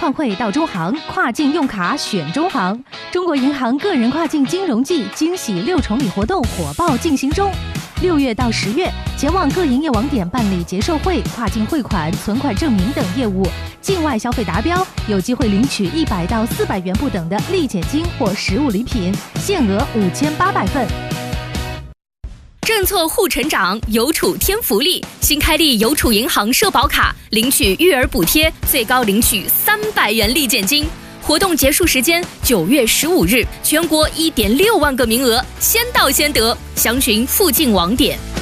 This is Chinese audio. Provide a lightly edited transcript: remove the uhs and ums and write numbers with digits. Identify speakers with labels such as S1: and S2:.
S1: 换汇到中行，跨境用卡选中行。中国银行个人跨境金融季惊喜6重礼活动火爆进行中。6月到10月，前往各营业网点办理结售汇、跨境汇款、存款证明等业务，境外消费达标，有机会领取100到400元不等的立减金或实物礼品，限额5800份。
S2: 政策护成长，邮储添福利。新开立邮储银行社保卡，领取育儿补贴，最高领取300元立减金。活动结束时间9月15日，全国1.6万个名额，先到先得。详询附近网点。